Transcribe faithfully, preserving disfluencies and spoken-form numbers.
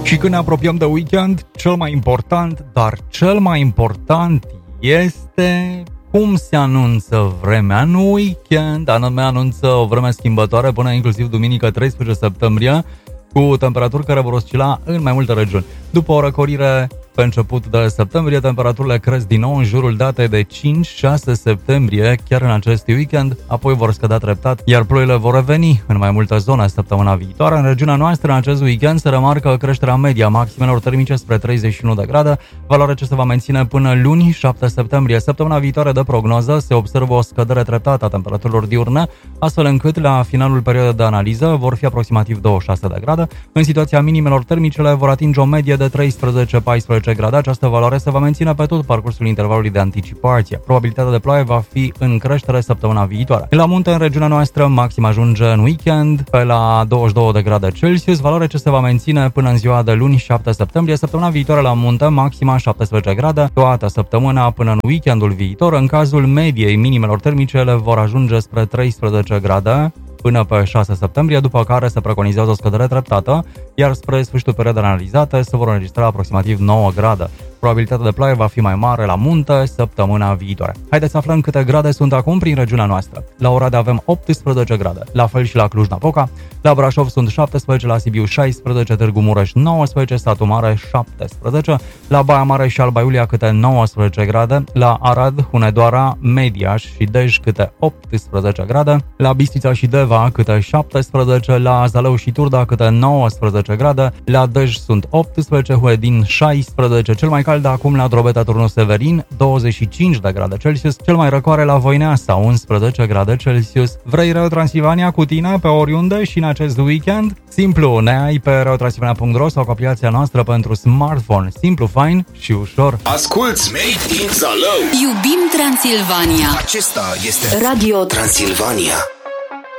Și când ne apropiem de weekend, cel mai important, dar cel mai important este cum se anunță vremea în weekend. Anume anunță o vreme schimbătoare până inclusiv duminică treisprezece septembrie, cu temperaturi care vor oscila în mai multe regiuni. După o răcorire pe început de septembrie, temperaturile cresc din nou în jurul datei de cinci șase septembrie, chiar în acest weekend, apoi vor scădea treptat, iar ploile vor reveni în mai multe zone săptămâna viitoare. În regiunea noastră, în acest weekend, se remarcă creșterea media maximelor termice spre treizeci și unu de grade, valoare ce se va menține până luni șapte septembrie. Săptămâna viitoare de prognoză se observă o scădere treptată a temperaturilor diurne, astfel încât la finalul perioadei de analiză vor fi aproximativ douăzeci și șase de grade. În situația minimelor termicele vor atinge o medie de treisprezece paisprezece grade. Această valoare se va menține pe tot parcursul intervalului de anticipație. Probabilitatea de ploaie va fi în creștere săptămâna viitoare. La munte, în regiunea noastră, maxim ajunge în weekend pe la douăzeci și două de grade Celsius, valoare ce se va menține până în ziua de luni șapte septembrie. Săptămâna viitoare la munte, maxima șaptesprezece grade, toată săptămâna până în weekendul viitor. În cazul mediei minimelor termice, ele vor ajunge spre treisprezece grade până pe șase septembrie, după care se preconizează o scădere treptată, iar spre sfârșitul perioadei analizate se vor înregistra aproximativ nouă grade. Probabilitatea de ploaie va fi mai mare la munte săptămâna viitoare. Haideți să aflăm câte grade sunt acum prin regiunea noastră. La Oradea avem optsprezece grade, la fel și la Cluj-Napoca, la Brașov sunt șaptesprezece, la Sibiu șaisprezece, Târgu Mureș nouăsprezece, Satu Mare șaptesprezece, la Baia Mare și Alba Iulia câte nouăsprezece grade, la Arad, Hunedoara, Mediaș și Dej câte optsprezece grade, la Bistrița și Deva câte șaptesprezece, la Zalău și Turda câte nouăsprezece grade, la Dej sunt optsprezece, Huedin șaisprezece, cel mai cald acum la Drobeta Turnul Severin, douăzeci și cinci de grade Celsius, cel mai răcoare la Voineasa, unsprezece grade Celsius. Vrei Reo Transilvania cu tine pe oriunde și în acest weekend? Simplu, ne ai pe reo transilvania punct ro sau cu aplicația noastră pentru smartphone. Simplu, fain și ușor. Asculți Made in Zalău. Iubim Transilvania. Acesta este Radio Transilvania.